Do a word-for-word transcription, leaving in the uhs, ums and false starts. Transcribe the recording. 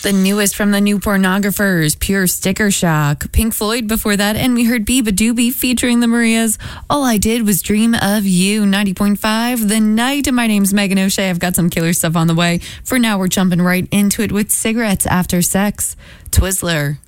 The newest from the new Pornographers, Pure Sticker Shock. Pink Floyd before that, and we heard Biba Doobie featuring the Marias. All I Did Was Dream of You, ninety point five The Night. My name's Megan O'Shea. I've got some killer stuff on the way. For now, we're jumping right into it with Cigarettes After Sex. Twizzler.